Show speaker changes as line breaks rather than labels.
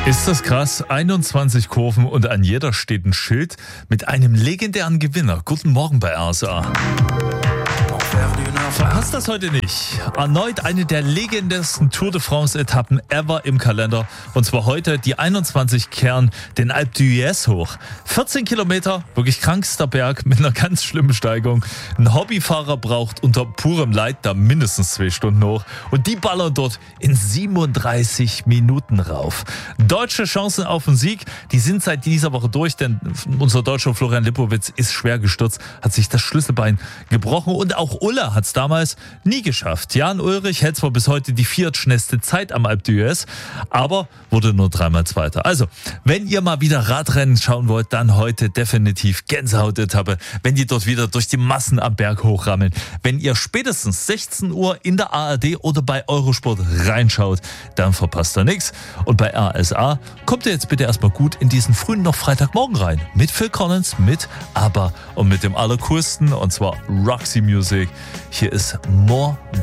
Ist das krass? 21 Kurven und an jeder steht ein Schild mit einem legendären Gewinner. Guten Morgen bei RSA. Verpasst das heute nicht. Erneut eine der legendärsten Tour de France-Etappen ever im Kalender. Und zwar heute die 21 Kern den Alpe d'Huez hoch. 14 Kilometer, wirklich krankster Berg mit einer ganz schlimmen Steigung. Ein Hobbyfahrer braucht unter purem Leid da mindestens 2 Stunden hoch. Und die ballern dort in 37 Minuten rauf. Deutsche Chancen auf den Sieg, die sind seit dieser Woche durch, denn unser Deutscher Florian Lipowitz ist schwer gestürzt, hat sich das Schlüsselbein gebrochen und auch Ulla hat es damals nie geschafft. Jan Ullrich hält zwar bis heute die viertschnellste Zeit am Alpe d'Huez, aber wurde nur 3-mal Zweiter. Also, wenn ihr mal wieder Radrennen schauen wollt, dann heute definitiv Gänsehaut-Etappe, wenn die dort wieder durch die Massen am Berg hochrammeln. Wenn ihr spätestens 16 Uhr in der ARD oder bei Eurosport reinschaut, dann verpasst ihr nichts. Und bei RSA kommt ihr jetzt bitte erstmal gut in diesen frühen noch Freitagmorgen rein. Mit Phil Collins, mit ABBA und mit dem Allercoolsten, und zwar Roxy Music. Hier ist More